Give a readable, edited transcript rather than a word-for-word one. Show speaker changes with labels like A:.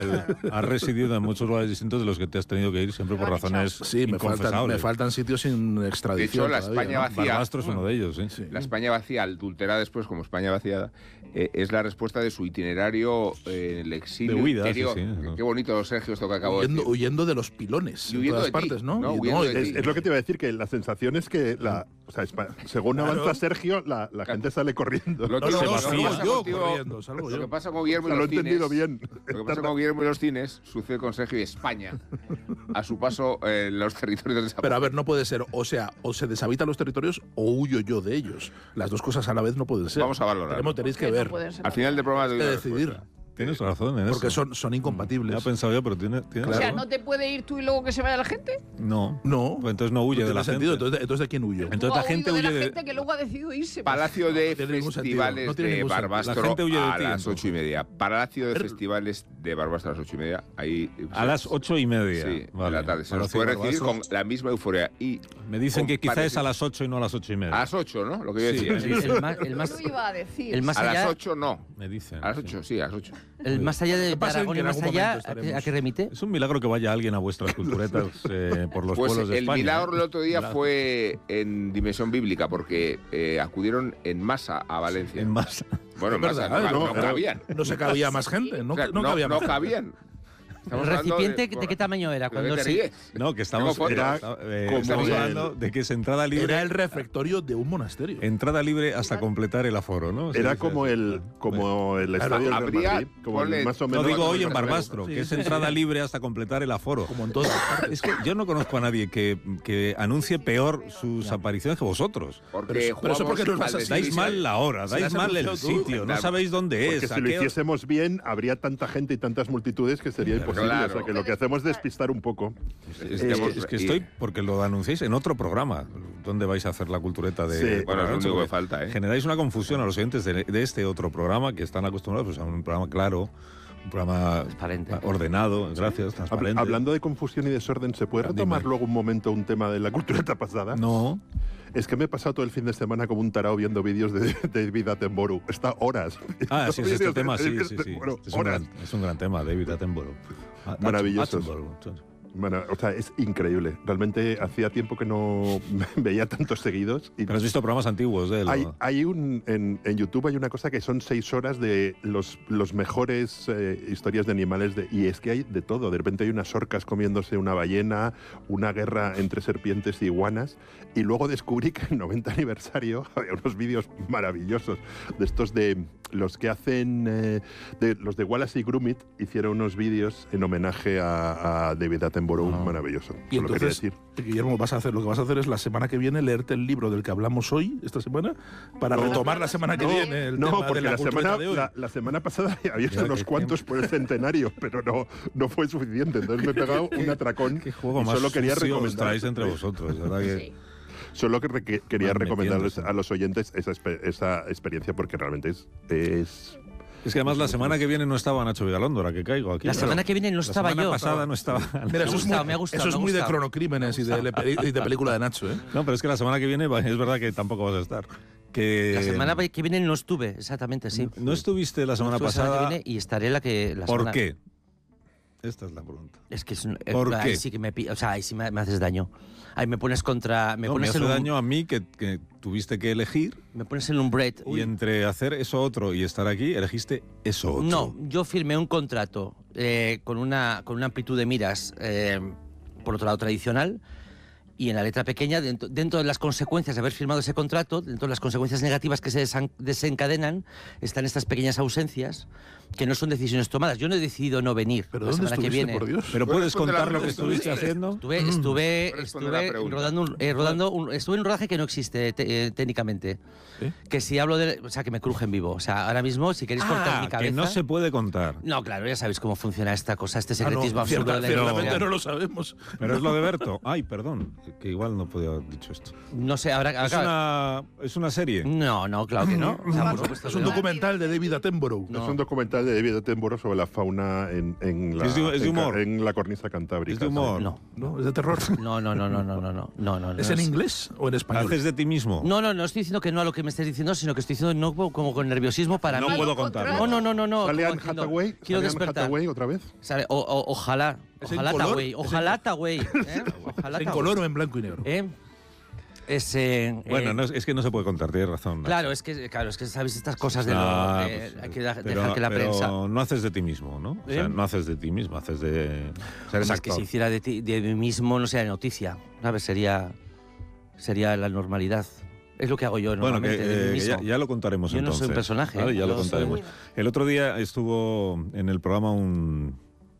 A: Has residido en muchos lugares distintos de los que te has tenido que ir siempre por razones
B: me faltan sitios sin extradición.
C: De hecho, la España vacía...
A: Barbastro es uno de ellos, ¿sí?
C: La España vacía, adulterada después como España vaciada, es la respuesta de su itinerario en el exilio.
A: De huida,
C: interior.
A: sí.
C: Qué bonito, Sergio, esto que acabo de decir.
B: Huyendo de los pilones en todas partes, ¿no?
D: Es lo que te iba a decir, que la sensación es que según avanza Sergio, la gente sale corriendo.
C: Lo que pasa con Guillermo y los cines... Lo que pasa con Guillermo y los cines sucede con Sergio y España. A su paso en los territorios desaparecidos.
B: Pero a ver, no puede ser, o se deshabitan los territorios o huyo yo de ellos. Las dos cosas a la vez no pueden ser.
C: Vamos a valorar.
B: Tenéis que ver.
C: Al final del programa
B: que decidir.
A: Tienes razón en eso.
B: Porque son incompatibles.
A: Ya he pensado yo, pero tienes
E: O sea, ¿no te puede ir tú y luego que se vaya la gente?
A: No.
B: Pues
A: entonces no huye de la gente.
B: Entonces, ¿de quién huyo?
A: Entonces la gente huye
E: de la gente que luego ha decidido irse.
C: Palacio de Festivales de Barbastro a las 8:30. Palacio de Festivales de Barbastro a las 8:30. Ahí
A: a las 8:30.
C: Sí, de la tarde. Se nos puede recibir con la misma euforia. Y
A: me dicen que quizá es a las 8 y no a las 8:30.
C: A las 8, ¿no? Lo que yo decía.
E: Yo iba a decir.
C: A las 8 no.
A: Me dicen.
C: A las 8, sí, a las 8.
F: El más allá de Aragón y más allá, ¿a qué remite?
A: Es un milagro que vaya alguien a vuestras culturetas por los pueblos de España.
C: El milagro del otro día fue en dimensión bíblica, porque acudieron en masa a Valencia.
A: En masa.
C: Bueno, en masa, no cabían.
B: No se cabía más gente, no
C: cabían.
F: ¿El recipiente de qué tamaño era?
C: Cuando
A: no, que estamos hablando de que es entrada libre.
B: Era el refectorio de un monasterio.
A: Entrada libre hasta completar el aforo, ¿no?
D: Era como el estadio del Madrid, como más o menos.
A: No digo hoy en Barbastro, que es entrada libre hasta completar el aforo.
B: Como en todas partes.
A: Es que yo no conozco a nadie que anuncie peor sus apariciones que vosotros.
C: Pero
B: eso porque nos vas a
A: dais mal la hora, dais mal el sitio, no sabéis dónde es.
D: Porque si lo hiciésemos bien, habría tanta gente y tantas multitudes que sería imposible.
C: Claro.
D: O sea, que lo que hacemos es despistar un poco.
A: Es que estoy, porque lo anunciáis en otro programa, donde vais a hacer la cultureta de...
C: Sí, bueno, es lo único que falta,
A: Generáis una confusión a los oyentes de este otro programa, que están acostumbrados pues, a un programa claro, un programa
F: transparente,
A: ordenado, gracias, transparente.
D: Hablando de confusión y desorden, ¿se puede retomar luego un momento un tema de la cultureta pasada?
A: No.
D: Es que me he pasado todo el fin de semana como un tarao viendo vídeos de David Attenborough. Está horas.
A: Sí, es este tema, sí. Es un gran tema, David Attenborough.
D: Maravilloso. Bueno, o sea, es increíble. Realmente hacía tiempo que no veía tantos seguidos.
A: Pero has visto programas antiguos de él.
D: En YouTube hay una cosa que son 6 horas de los mejores historias de animales y es que hay de todo. De repente hay unas orcas comiéndose una ballena, una guerra entre serpientes y iguanas, y luego descubrí que en el 90 aniversario había unos vídeos maravillosos de estos de los que hacen los de Wallace y Gromit hicieron unos vídeos en homenaje a David Attenborough, maravilloso.
B: Y entonces, Guillermo, lo que vas a hacer es la semana que viene leerte el libro del que hablamos hoy, esta semana, para retomar la semana que viene el tema
D: porque
B: de la cultureta de hoy.
D: la semana pasada había hecho unos cuantos por el centenario, pero no fue suficiente. Entonces me he pegado un atracón.
A: ¿Qué juego
D: y
A: más
D: solo quería recomendar
A: traéis entre vosotros? ¿Verdad que...
D: Solo que quería recomendarles a los oyentes esa experiencia porque realmente es
A: que además la semana que viene no estaba Nacho Vigalondo, ahora que caigo aquí.
F: La semana que viene no estaba yo.
A: La semana pasada no estaba.
B: Mira, eso es muy de cronocrímenes y de película de Nacho, ¿eh?
A: No, pero es que la semana que viene es verdad que tampoco vas a estar.
F: La semana que viene no estuve, exactamente, sí.
A: No estuviste la semana pasada.
F: La semana que viene y estaré la semana...
A: ¿Por qué? Esta es la pregunta.
F: Es que
A: ¿Por
F: ahí
A: qué?
F: Sí que ahí sí me haces daño. Ahí me pones contra...
A: Me hace daño a mí que tuviste que elegir.
F: Me pones en un bread.
A: Y entre hacer eso otro y estar aquí, elegiste eso otro.
F: No, yo firmé un contrato con una amplitud de miras, por otro lado, tradicional. Y en la letra pequeña, dentro de las consecuencias de haber firmado ese contrato, dentro de las consecuencias negativas que se desencadenan, están estas pequeñas ausencias que no son decisiones tomadas. Yo no he decidido no venir la semana que viene.
B: Por Dios?
A: ¿Pero puedes contar lo que estuviste haciendo?
F: Estuve rodando estuve en un rodaje que no existe técnicamente.
B: ¿Sí?
F: Que si hablo o sea, que me cruje en vivo. O sea, ahora mismo, si queréis cortar mi cabeza...
A: que no se puede contar.
F: No, claro, ya sabéis cómo funciona esta cosa, este secretismo absurdo de la
B: ciertamente no lo sabemos.
A: Pero es lo de Berto. Ay, perdón. que igual no podía haber dicho esto.
F: No sé, ahora...
A: ¿Es una serie?
F: No, claro que no. O sea, por supuesto
B: Es
F: que
B: un
F: no.
B: documental de David Attenborough.
F: No.
D: Es un documental de David Attenborough sobre la fauna en la,
A: ¿Es de humor?
D: en la cornisa cantábrica.
A: ¿Es de humor?
F: No.
B: ¿No? ¿Es de terror?
F: No.
B: ¿Es en inglés o en español?
A: ¿Haces de ti mismo?
F: No estoy diciendo que no a lo que me estés diciendo, sino que estoy diciendo no como con nerviosismo para
A: No
F: mí.
A: puedo contarlo.
F: No.
D: ¿Sale
F: como
D: Anne
F: diciendo,
D: Hathaway?
F: Quiero
D: ¿Sale Anne
F: despertar.
D: Hathaway otra vez?
F: Ojalá
B: ¿Es en color?
F: Taway. Ojalá Taway. Ojalá
B: ¿En
F: Taway.
B: color o en blanco y negro?
A: Bueno, no, es que no se puede contar, tienes razón.
F: Claro, es que sabéis estas cosas de
A: Pues,
F: hay que dejar que la prensa.
A: Pero no haces de ti mismo, ¿no? O sea, no haces de ti mismo, haces de ser
F: Es que si hiciera de mí mismo no sería noticia, ¿sabes? Sería la normalidad. Es lo que hago yo
A: Bueno,
F: normalmente de mí mismo.
A: ya lo contaremos
F: Yo no
A: entonces.
F: soy un personaje.
A: Vale, ya lo
F: Yo
A: contaremos.
F: soy-
A: El otro día estuvo en el programa un